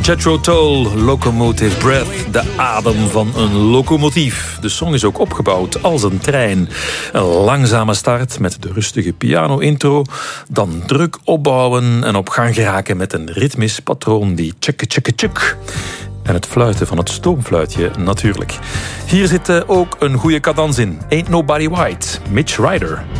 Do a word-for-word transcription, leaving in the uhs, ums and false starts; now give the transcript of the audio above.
Jethro Tull, Locomotive Breath, de adem van een locomotief. De song is ook opgebouwd als een trein. Een langzame start met de rustige piano-intro, dan druk opbouwen en op gang geraken met een ritmisch patroon die tjukke tjukke tjuk. En het fluiten van het stoomfluitje natuurlijk. Hier zit ook een goede cadans in. Ain't Nobody White, Mitch Ryder.